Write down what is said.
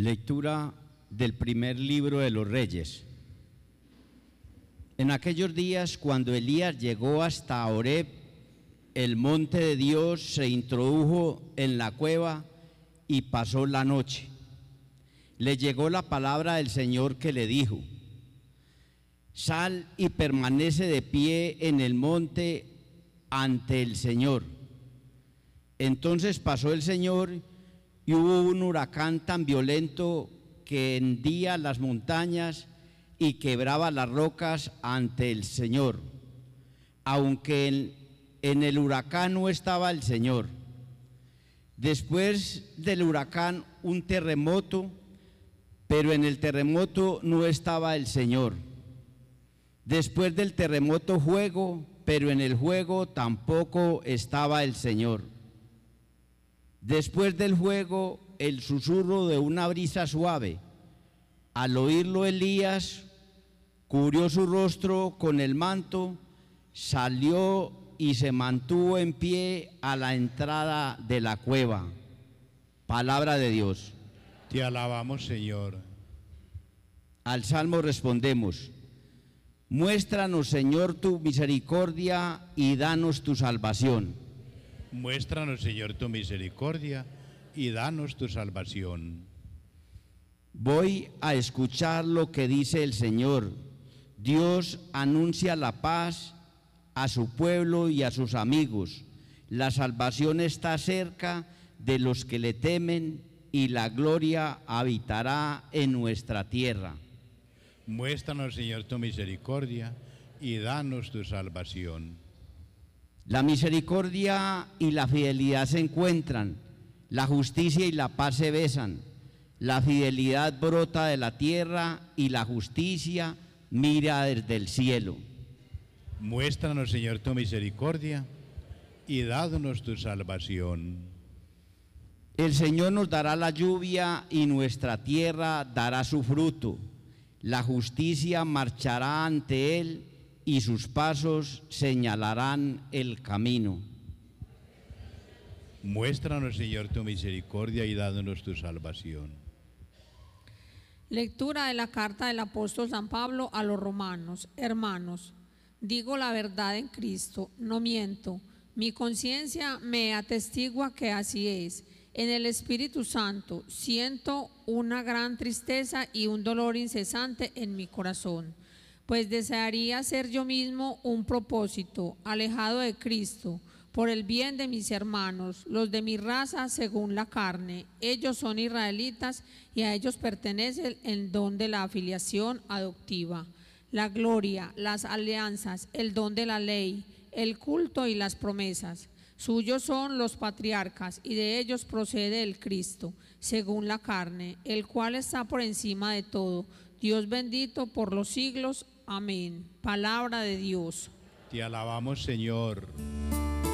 Lectura del primer libro de los Reyes. En aquellos días, cuando Elías llegó hasta Horeb, el monte de Dios, se introdujo en la cueva y pasó la noche. Le llegó la palabra del Señor que le dijo: sal y permanece de pie en el monte ante el Señor. Entonces pasó el Señor y hubo un huracán tan violento que hendía las montañas y quebraba las rocas ante el Señor, aunque en el huracán no estaba el Señor. Después del huracán un terremoto, pero en el terremoto no estaba el Señor. Después del terremoto fuego, pero en el fuego tampoco estaba el Señor. Después del fuego, el susurro de una brisa suave. Al oírlo, Elías cubrió su rostro con el manto, salió y se mantuvo en pie a la entrada de la cueva. Palabra de Dios. Te alabamos, Señor. Al salmo respondemos: muéstranos, Señor, tu misericordia y danos tu salvación. Muéstranos, Señor, tu misericordia y danos tu salvación. Voy a escuchar lo que dice el Señor. Dios anuncia la paz a su pueblo y a sus amigos. La salvación está cerca de los que le temen y la gloria habitará en nuestra tierra. Muéstranos, Señor, tu misericordia y danos tu salvación. La misericordia y la fidelidad se encuentran, la justicia y la paz se besan. La fidelidad brota de la tierra y la justicia mira desde el cielo. Muéstranos, Señor, tu misericordia y danos tu salvación. El Señor nos dará la lluvia y nuestra tierra dará su fruto. La justicia marchará ante él y sus pasos señalarán el camino. Muéstranos, Señor, tu misericordia y danos tu salvación. Lectura de la carta del apóstol San Pablo a los romanos. Hermanos, digo la verdad en Cristo, no miento. Mi conciencia me atestigua que así es. En el Espíritu Santo siento una gran tristeza y un dolor incesante en mi corazón, pues desearía ser yo mismo un propósito, alejado de Cristo, por el bien de mis hermanos, los de mi raza según la carne. Ellos son israelitas y a ellos pertenece el don de la afiliación adoptiva, la gloria, las alianzas, el don de la ley, el culto y las promesas. Suyos son los patriarcas y de ellos procede el Cristo, según la carne, el cual está por encima de todo, Dios bendito por los siglos. Amén. Palabra de Dios. Te alabamos, Señor.